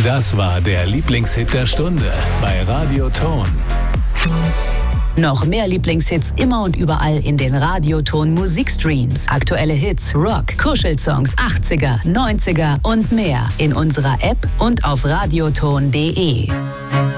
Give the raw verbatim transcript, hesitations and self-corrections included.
Das war der Lieblingshit der Stunde bei Radio Ton. Noch mehr Lieblingshits immer und überall in den Radioton Musikstreams. Aktuelle Hits, Rock, Kuschelsongs, achtziger, neunziger und mehr in unserer App und auf radioton punkt de.